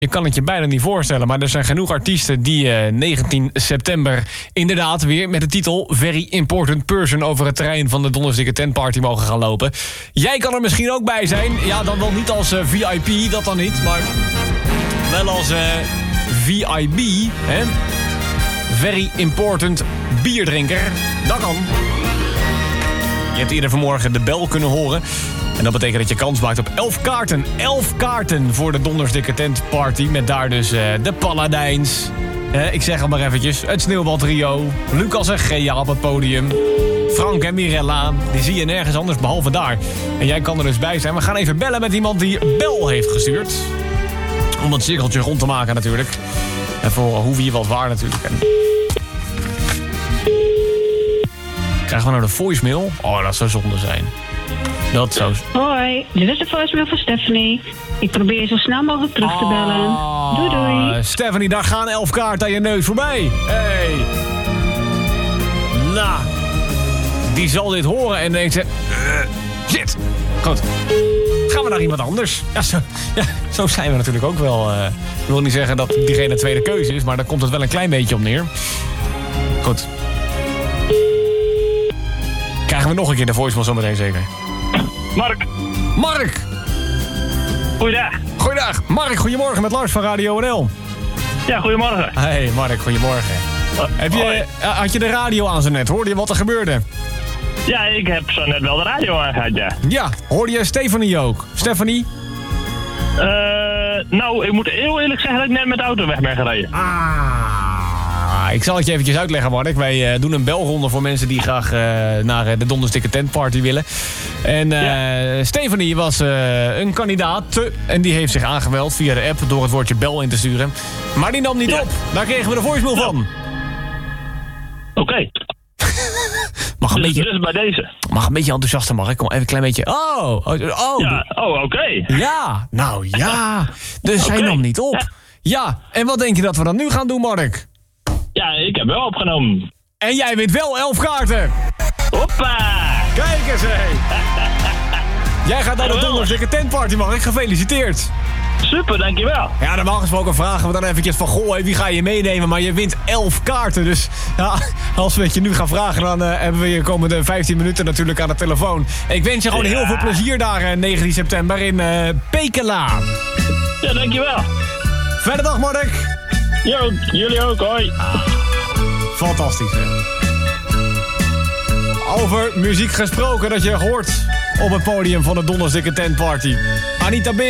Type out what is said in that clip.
Je kan het je bijna niet voorstellen, maar er zijn genoeg artiesten die 19 september inderdaad weer met de titel Very Important Person over het terrein van de Dondersdikke Tent Party mogen gaan lopen. Jij kan er misschien ook bij zijn. Ja, dan wel niet als VIP, dat dan niet, maar wel als VIB, hè? Very Important Bierdrinker. Dat kan. Je hebt eerder vanmorgen de bel kunnen horen. En dat betekent dat je kans maakt op 11 kaarten. 11 kaarten voor de Dondersdikke Tent Party. Met daar dus de Paladijns. Ik zeg al maar eventjes. Het Sneeuwbaltrio. Lucas en Gea op het podium. Frank en Mirella. Die zie je nergens anders behalve daar. En jij kan er dus bij zijn. We gaan even bellen met iemand die bel heeft gestuurd. Om het cirkeltje rond te maken natuurlijk. En voor hoe wie wat waar natuurlijk. Krijgen we nou de voicemail? Oh, dat zou zonde zijn. Dat zou... Hoi, dit is de voicemail van Stephanie. Ik probeer je zo snel mogelijk terug te bellen. Doei doei. Stephanie, daar gaan 11 kaarten aan je neus voorbij. Hey. Nou, die zal dit horen en denkt ze... Shit. Goed. Gaan we naar iemand anders. Zo zijn we natuurlijk ook wel. Ik wil niet zeggen dat diegene tweede keuze is, maar daar komt het wel een klein beetje op neer. Goed. Krijgen we nog een keer de voicemail zometeen zeker? Mark! Goeiedag. Goeiedag. Mark, goedemorgen met Lars van Radio NL. Ja, goedemorgen. Hey Mark, goedemorgen. Had je de radio aan zo net? Hoorde je wat er gebeurde? Ja, ik heb zo net wel de radio aangehad, ja. Ja, hoorde je Stephanie ook? Stephanie? Nou, ik moet heel eerlijk zeggen dat ik net met de auto weg ben gereden. Ik zal het je eventjes uitleggen, Mark. Wij doen een belronde voor mensen die graag naar de Dondersdikke Tent Party willen. En Stephanie was een kandidaat en die heeft zich aangemeld via de app door het woordje bel in te sturen. Maar die nam niet op. Daar kregen we de voicemail van. Oké. Mag een beetje... Dus bij deze. Mag een beetje enthousiaster, Mark. Kom even een klein beetje... Ja, oké. Ja, nou ja. Dus hij nam niet op. Ja, en wat denk je dat we dan nu gaan doen, Mark? Ja, ik heb wel opgenomen. En jij wint wel 11 kaarten. Hoppa! Kijk eens, hé. Jij gaat naar de Dondersdikke Tent Party, Mark. Gefeliciteerd. Super, dankjewel. Ja, normaal gesproken vragen we dan eventjes van... Goh, wie ga je meenemen? Maar je wint 11 kaarten. Dus ja, als we het je nu gaan vragen... dan hebben we je komende 15 minuten natuurlijk aan de telefoon. Ik wens je gewoon heel veel plezier daar 19 september in Pekela. Ja, dankjewel. Fijne dag, Mark. Jo, jullie ook, hoi. Fantastisch, hè? Over muziek gesproken dat je hoort op het podium van de Dondersdikke Tent Party. Anita B.